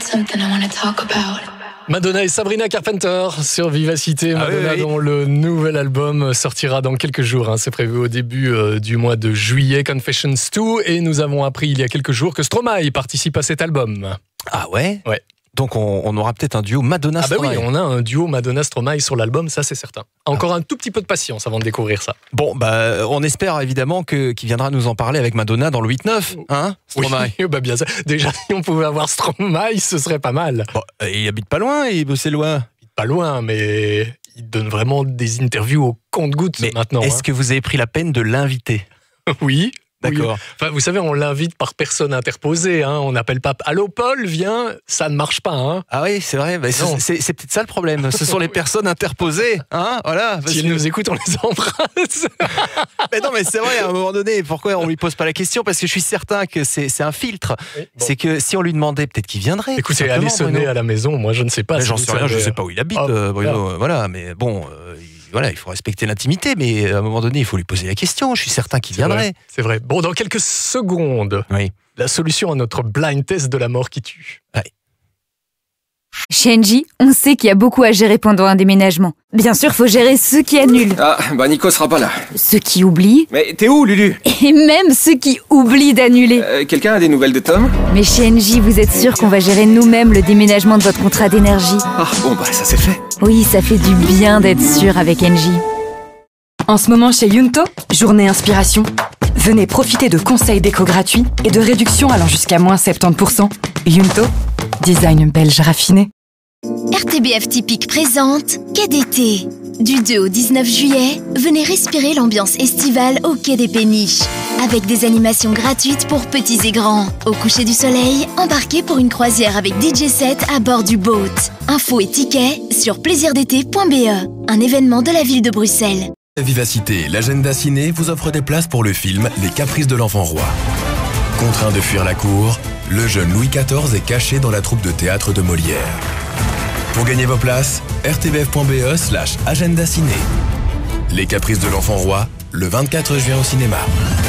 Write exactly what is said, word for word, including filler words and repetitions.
got something I want to talk about. Madonna et Sabrina Carpenter sur Vivacité. Madonna, ah oui, oui. dont le nouvel album sortira dans quelques jours. Hein. C'est prévu au début euh, du mois de juillet, Confessions deux. Et nous avons appris il y a quelques jours que Stromae participe à cet album. Ah ouais? Ouais. Donc on, on aura peut-être un duo Madonna-Stromae. Ah bah oui, on a un duo Madonna-Stromae sur l'album, ça c'est certain. Encore ah. un tout petit peu de patience avant de découvrir ça. Bon, bah on espère évidemment que, qu'il viendra nous en parler avec Madonna dans le huit neuf, hein, Stromae. Oui, bah bien ça. Déjà, si on pouvait avoir Stromae, ce serait pas mal. Bon, il habite pas loin, il bosse loin. Il habite pas loin, mais il donne vraiment des interviews au compte-gouttes maintenant. Est-ce hein. que vous avez pris la peine de l'inviter? Oui. D'accord. Oui. Enfin, vous savez, on l'invite par personne interposée. Hein. On n'appelle pas « Allô, Paul, viens !» Ça ne marche pas. Hein. Ah oui, c'est vrai. Bah, c'est, c'est, c'est peut-être ça le problème. Ce sont les personnes interposées. Hein, voilà, si elles que... nous écoutent, on les embrasse. Mais non, mais c'est vrai, à un moment donné, pourquoi on ne lui pose pas la question? Parce que je suis certain que c'est, c'est un filtre. Oui, bon. C'est que si on lui demandait, peut-être qu'il viendrait. Écoutez, allez sonner Bruno. À la maison. Moi, je ne sais pas. Mais si j'en sais rien, je ne sais pas où il habite, oh, euh, Bruno. Voilà. voilà, mais bon... Euh, Voilà, il faut respecter l'intimité, mais à un moment donné, il faut lui poser la question. Je suis certain qu'il viendrait. C'est vrai. C'est vrai. Bon, dans quelques secondes, oui. la solution à notre blind test de la mort qui tue. Ouais. Chez Engie, on sait qu'il y a beaucoup à gérer pendant un déménagement. Bien sûr, faut gérer ceux qui annulent. Ah, bah Nico sera pas là. Ceux qui oublient. Mais t'es où, Lulu? Et même ceux qui oublient d'annuler. Euh, quelqu'un a des nouvelles de Tom? Mais chez Engie, vous êtes sûr qu'on va gérer nous-mêmes le déménagement de votre contrat d'énergie? Ah, bon bah ça c'est fait. Oui, ça fait du bien d'être sûr avec Engie. En ce moment chez Yunto, journée inspiration. Venez profiter de conseils déco gratuits et de réductions allant jusqu'à moins soixante-dix pour cent. Yunto, design belge raffiné. R T B F Typique présente Quai d'été. Du deux au dix-neuf juillet, venez respirer l'ambiance estivale au Quai des Péniches. Avec des animations gratuites pour petits et grands. Au coucher du soleil, embarquez pour une croisière avec D J set à bord du boat. Infos et tickets sur plaisir d'été point b e, un événement de la ville de Bruxelles. Vivacité, l'agenda ciné vous offre des places pour le film Les Caprices de l'Enfant Roi. Contraint de fuir la cour, le jeune Louis quatorze est caché dans la troupe de théâtre de Molière. Pour gagner vos places, r t b f point b e slash agenda ciné. Les Caprices de l'Enfant Roi, le vingt-quatre juin au cinéma.